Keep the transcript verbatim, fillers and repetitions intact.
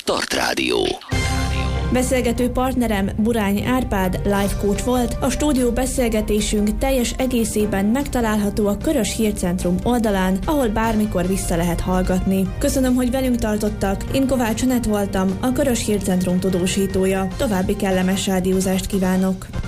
Start Rádió. Beszélgető partnerem Burány Árpád life coach volt. A stúdió beszélgetésünk teljes egészében megtalálható a Körös Hírcentrum oldalán, ahol bármikor vissza lehet hallgatni. Köszönöm, hogy velünk tartottak. Én Kovács Anett voltam, a Körös Hírcentrum tudósítója. További kellemes rádiózást kívánok.